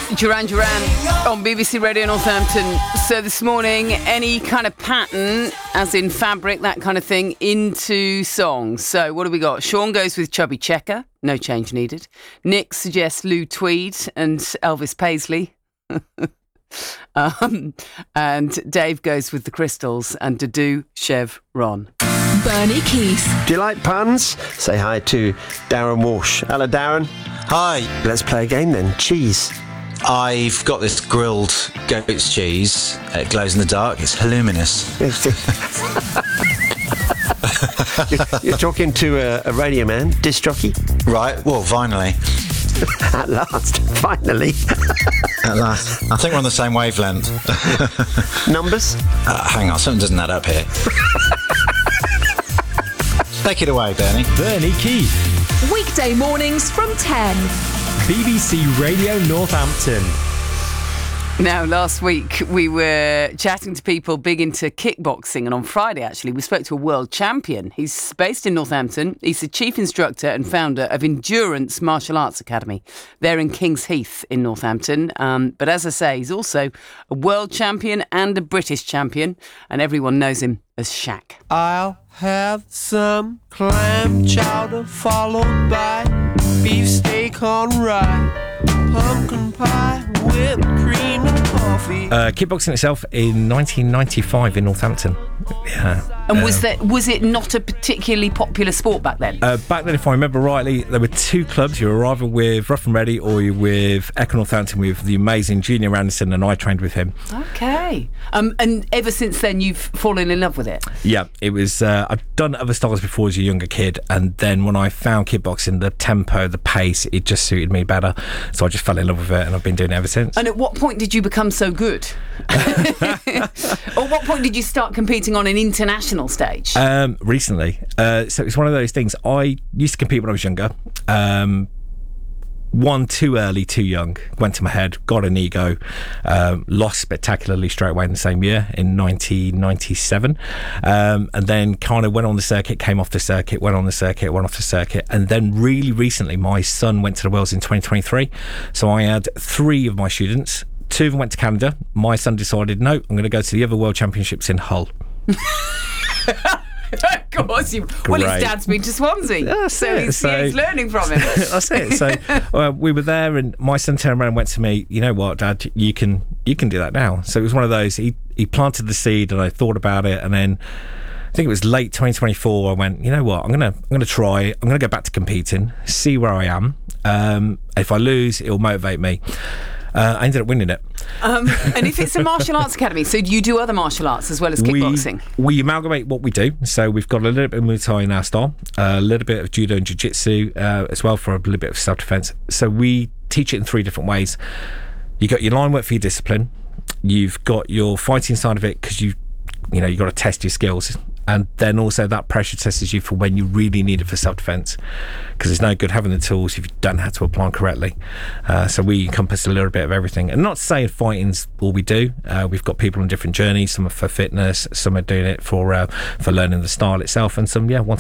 Duran Duran on BBC Radio Northampton. So this morning, any kind of pattern, as in fabric, that kind of thing, into songs. So what have we got? Sean goes with Chubby Checker, no change needed. Nick suggests Lou Tweed and Elvis Paisley. And Dave goes with the Crystals and Dudu Chevron. Bernie Keith. Do you like puns? Say hi to Darren Walsh. Hello, Darren. Hi. Let's play a game then. Cheese. I've got this grilled goat's cheese. It glows in the dark. It's luminous. You're talking to a radio man, disc jockey. Right. Well, finally. At last. Finally. At last. I think we're on the same wavelength. Numbers? Hang on. Something doesn't add up here. Take it away, Bernie. Bernie Keith. Weekday mornings from 10. BBC Radio Northampton. Now, last week we were chatting to people big into kickboxing, and on Friday, actually, we spoke to a world champion. He's based in Northampton. He's the chief instructor and founder of Endurance Martial Arts Academy. They're in Kings Heath in Northampton. But as I say, he's also a world champion and a British champion, and everyone knows him as Shaq. I'll have some clam chowder followed by beefsteak on rye, pumpkin pie, whipped cream and coffee. Kickboxing itself in 1995 in Northampton. Yeah. And was it not a particularly popular sport back then? Back then, if I remember rightly, there were two clubs. You were either with Rough and Ready or you were with Echo Northampton with the amazing Junior Anderson, and I trained with him. Okay. And ever since then, you've fallen in love with it? Yeah, it was. I've done other styles before as a younger kid, and then when I found kickboxing, the tempo, the pace, it just suited me better. So I just fell in love with it, and I've been doing it ever since. And at what point did you become so good? Or what point did you start competing on an international stage? Recently. So it's one of those things. I used to compete when I was younger. One, too early, too young. Went to my head, got an ego, lost spectacularly straight away in the same year in 1997. And then kind of went on the circuit, came off the circuit, went on the circuit, went off the circuit. And then really recently, my son went to the Worlds in 2023. So I had 3 of my students. 2 of them went to Canada. My son decided, no, I'm going to go to the other World Championships in Hull. Of course, well, his dad's been to Swansea, so he's learning from him. That's it. So we were there, and my son turned around and went to me, you know what, Dad, you can do that now. So it was one of those. He planted the seed, and I thought about it, and then I think it was late 2024. I went, you know what, I'm gonna try. I'm gonna go back to competing, see where I am. If I lose, it'll motivate me. I ended up winning it. And if it's a martial arts academy, so do you do other martial arts as well as kickboxing? We amalgamate what we do. So we've got a little bit of Muay Thai in our style, a little bit of judo and jiu-jitsu as well for a little bit of self-defense. So we teach it in 3 different ways. You've got your line work for your discipline. You've got your fighting side of it because you've got to test your skills. And then also that pressure tests you for when you really need it for self-defense, because it's no good having the tools if you don't know how to apply them correctly. So we encompass a little bit of everything. And not to say fighting's all we do. We've got people on different journeys. Some are for fitness, some are doing it for learning the style itself, and some, want